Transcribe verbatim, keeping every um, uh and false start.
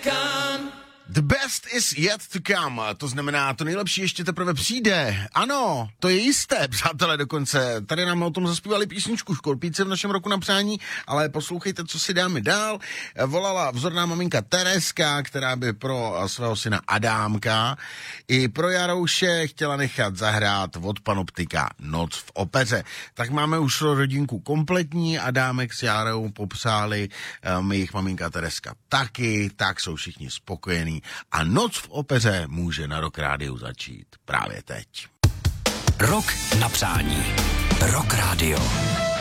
The best is yet to come, to znamená, to nejlepší ještě teprve přijde. Ano, to je jisté, přátelé, dokonce. Tady nám o tom zaspívali písničku Škorpíci v našem roku na přání, ale poslouchejte, co si dáme dál. Volala vzorná maminka Tereska, která by pro svého syna Adámka i pro Jarouše chtěla nechat zahrát od Panoptika Noc v opeře. Tak máme už rodinku kompletní, Adámek s Járou popsali, um, jejich maminka Tereska taky, tak jsou všichni spokojení. A Noc v opeře může na Rock Rádiu začít právě teď. Rok na přání. Rock Radio.